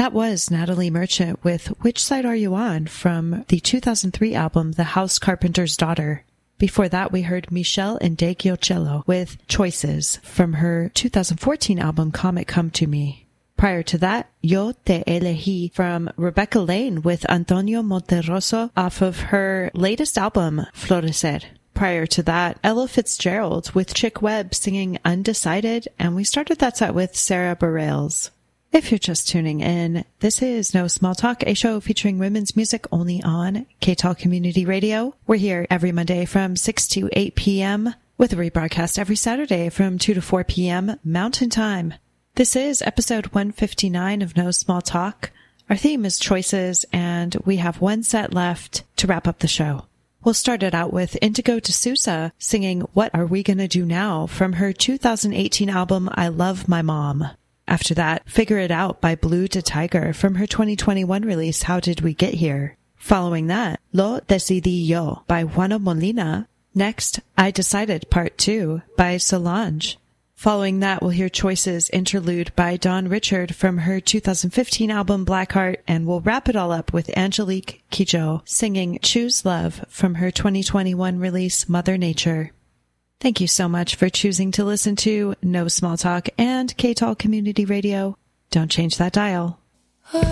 That was Natalie Merchant with Which Side Are You On from the 2003 album The House Carpenter's Daughter. Before that, we heard Michelle Ndegeocello with Choices from her 2014 album Comet Come to Me. Prior to that, Yo Te Elegí from Rebecca Lane with Antonio Monterroso off of her latest album, Florecer. Prior to that, Ella Fitzgerald with Chick Webb singing Undecided, and we started that set with Sarah Bareilles. If you're just tuning in, this is No Small Talk, a show featuring women's music only on KTAL Community Radio. We're here every Monday from 6 to 8 p.m. with a rebroadcast every Saturday from 2 to 4 p.m. Mountain Time. This is episode 159 of No Small Talk. Our theme is choices, and we have one set left to wrap up the show. We'll start it out with Indigo de Souza singing What Are We Gonna Do Now from her 2018 album I Love My Mom. After that, Figure It Out by Blue de Tiger from her 2021 release How Did We Get Here? Following that, Lo Decidí Yo by Juana Molina. Next, I Decided Part 2 by Solange. Following that, we'll hear Choices Interlude by Dawn Richard from her 2015 album Blackheart, and we'll wrap it all up with Angelique Kidjo singing Choose Love from her 2021 release Mother Nature. Thank you so much for choosing to listen to No Small Talk and KTAL Community Radio. Don't change that dial.